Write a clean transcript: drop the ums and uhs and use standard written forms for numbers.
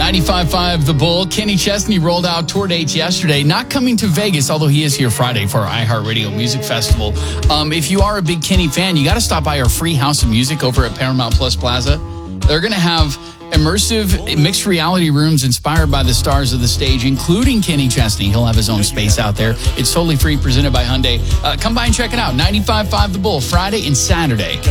95.5 The Bull. Kenny Chesney rolled out tour dates yesterday. Not coming to Vegas, although he is here Friday for our iHeartRadio Music Festival. If you are a big Kenny fan, you got to stop by our free House of Music over at Paramount Plus Plaza. They're going to have immersive mixed reality rooms inspired by the stars of the stage, including Kenny Chesney. He'll have his own space out there. It's totally free, presented by Hyundai. Come by and check it out. 95.5 The Bull, Friday and Saturday.